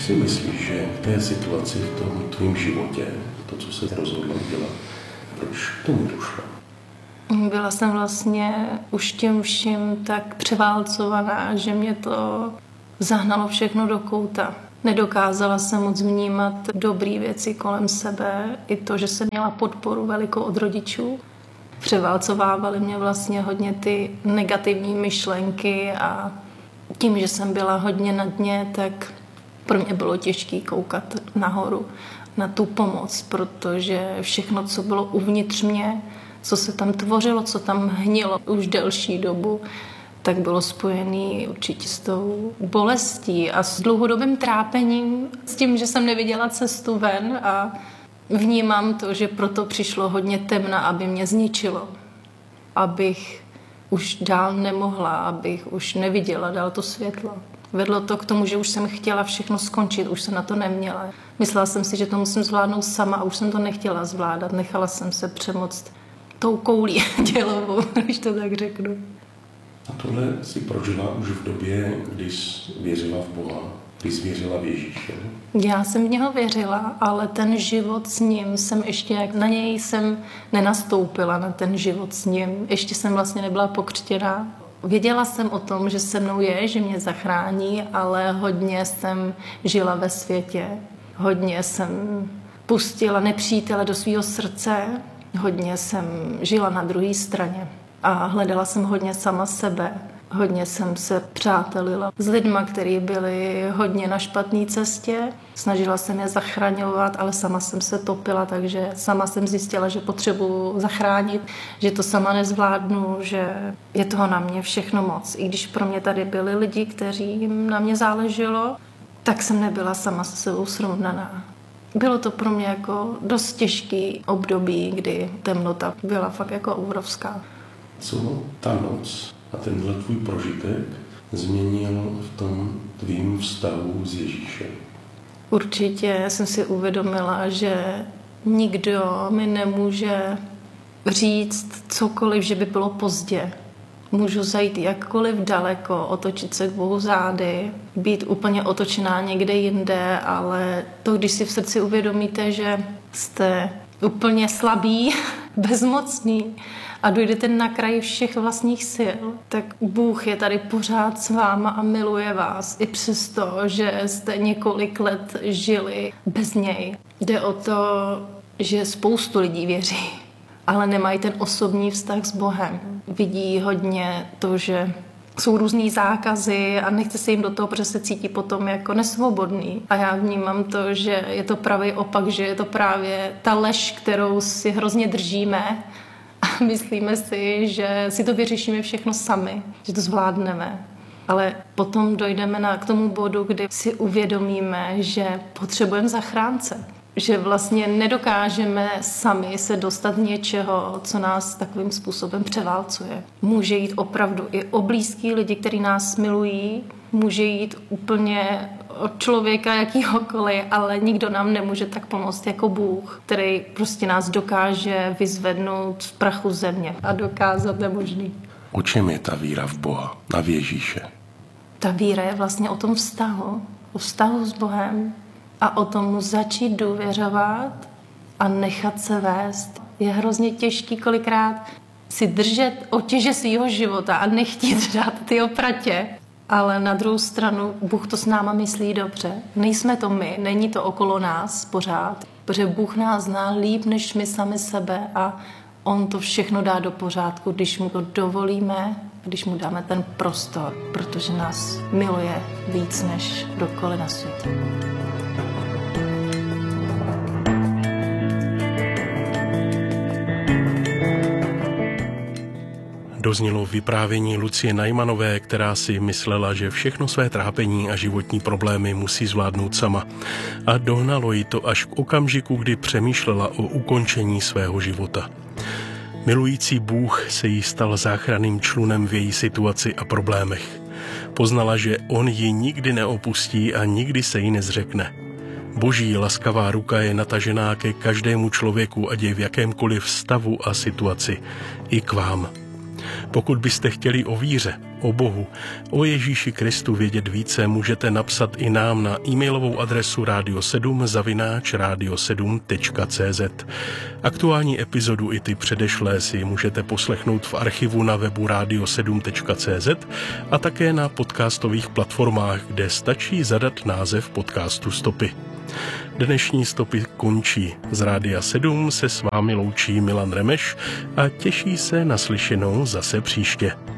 si myslíš, že v té situaci, v tom tvém životě, to, co se rozhodla udělat, proč k tomu došlo? Byla jsem vlastně už tím vším tak převálcovaná, že mě to zahnalo všechno do kouta. Nedokázala jsem moc vnímat dobré věci kolem sebe, i to, že jsem měla podporu velikou od rodičů. Převálcovávaly mě vlastně hodně ty negativní myšlenky a tím, že jsem byla hodně na dně, tak pro mě bylo těžké koukat nahoru na tu pomoc, protože všechno, co bylo uvnitř mě, co se tam tvořilo, co tam hnilo už delší dobu, tak bylo spojené určitě s tou bolestí a s dlouhodobým trápením, s tím, že jsem neviděla cestu ven a vnímám to, že proto přišlo hodně temna, aby mě zničilo. Abych už dál nemohla, abych už neviděla dál to světlo. Vedlo to k tomu, že už jsem chtěla všechno skončit, už jsem na to neměla. Myslela jsem si, že to musím zvládnout sama a už jsem to nechtěla zvládat. Nechala jsem se přemoct tou koulí dělovou, když to tak řeknu. A tohle si prožila už v době, kdy jsi věřila v Boha, kdy jsi věřila v Ježíše? Já jsem v něho věřila, ale ten život s ním jsem ještě, na něj jsem nenastoupila, na ten život s ním. Ještě jsem vlastně nebyla pokřtěná. Věděla jsem o tom, že se mnou je, že mě zachrání, ale hodně jsem žila ve světě. Hodně jsem pustila nepřítele do svého srdce, hodně jsem žila na druhé straně a hledala jsem hodně sama sebe. Hodně jsem se přátelila s lidma, kteří byli hodně na špatné cestě. Snažila jsem je zachraňovat, ale sama jsem se topila, takže sama jsem zjistila, že potřebuji zachránit, že to sama nezvládnu, že je toho na mě všechno moc. I když pro mě tady byli lidi, kteří na mě záleželo, tak jsem nebyla sama se sebou srovnaná. Bylo to pro mě jako dost těžký období, kdy temnota byla fakt jako obrovská. Co ta noc a tenhle tvůj prožitek změnil v tom tvým vztahu s Ježíšem? Určitě jsem si uvědomila, že nikdo mi nemůže říct cokoliv, že by bylo pozdě. Můžu zajít jakkoliv daleko, otočit se k Bohu zády, být úplně otočená někde jinde, ale to, když si v srdci uvědomíte, že jste úplně slabý, bezmocný a dojdete na kraj všech vlastních sil, tak Bůh je tady pořád s váma a miluje vás, i přesto, že jste několik let žili bez něj. Jde o to, že spoustu lidí věří, ale nemají ten osobní vztah s Bohem. Vidí hodně to, že jsou různý zákazy a nechce se jim do toho, protože se cítí potom jako nesvobodný. A já vnímám to, že je to pravý opak, že je to právě ta lež, kterou si hrozně držíme a myslíme si, že si to vyřešíme všechno sami, že to zvládneme. Ale potom dojdeme k tomu bodu, kdy si uvědomíme, že potřebujeme zachránce. Že vlastně nedokážeme sami se dostat něčeho, co nás takovým způsobem převálcuje. Může jít opravdu i o blízký lidi, kteří nás milují, může jít úplně od člověka jakýhokoliv, ale nikdo nám nemůže tak pomoct jako Bůh, který prostě nás dokáže vyzvednout z prachu země a dokázat nemožný. O čem je ta víra v Boha a v Ježíše? Ta víra je vlastně o tom vztahu, o vztahu s Bohem, a o tomu začít důvěřovat a nechat se vést. Je hrozně těžký kolikrát si držet otěže svýho života a nechtít dát ty opratě. Ale na druhou stranu Bůh to s náma myslí dobře. Nejsme to my, není to okolo nás pořád, protože Bůh nás zná líp než my sami sebe a on to všechno dá do pořádku, když mu to dovolíme, když mu dáme ten prostor, protože nás miluje víc než kdokoliv na světě. Doznělo vyprávění Lucie Najmanové, která si myslela, že všechno své trápení a životní problémy musí zvládnout sama. A dohnalo ji to až k okamžiku, kdy přemýšlela o ukončení svého života. Milující Bůh se jí stal záchranným člunem v její situaci a problémech. Poznala, že on ji nikdy neopustí a nikdy se jí nezřekne. Boží laskavá ruka je natažená ke každému člověku, ať je v jakémkoliv stavu a situaci, i k vám. Pokud byste chtěli o víře, o Bohu, o Ježíši Kristu vědět více, můžete napsat i nám na e-mailovou adresu radio7@radio7.cz. Aktuální epizodu i ty předešlé si můžete poslechnout v archivu na webu radio7.cz a také na podcastových platformách, kde stačí zadat název podcastu Stopy. Dnešní Stopy končí. Z Rádia 7 se s vámi loučí Milan Remeš a těší se na slyšenou zase příště.